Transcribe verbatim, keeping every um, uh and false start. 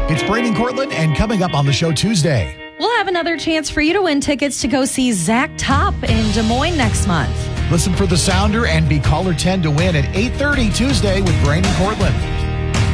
It's Brandon Cortland, and coming up on the show Tuesday. We'll have another chance for you to win tickets to go see Zach Top in Des Moines next month. Listen for The Sounder and be caller ten to win at eight thirty Tuesday with Brandon Cortland.